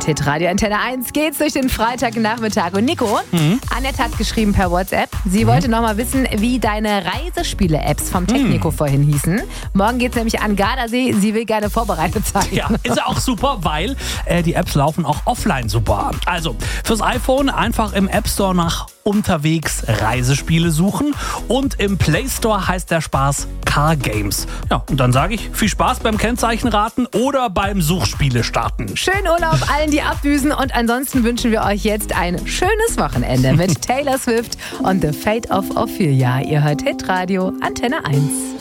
Mit Hitradio Antenne 1 geht's durch den Freitagnachmittag. Und Nico, Annette hat geschrieben per WhatsApp, sie wollte noch mal wissen, wie deine Reisespiele-Apps vom Technico vorhin hießen. Morgen geht's nämlich an Gardasee, sie will gerne vorbereitet sein. Ja, ist ja auch super, weil die Apps laufen auch offline super. Also fürs iPhone einfach im App Store nach unterwegs Reisespiele suchen und im Play Store heißt der Spaß Car Games. Ja, und dann sage ich, viel Spaß beim Kennzeichenraten oder beim Suchspiele starten. Schönen Urlaub allen, die abdüsen, und ansonsten wünschen wir euch jetzt ein schönes Wochenende mit Taylor Swift und The Fate of Ophelia. Ihr hört Hitradio Antenne 1.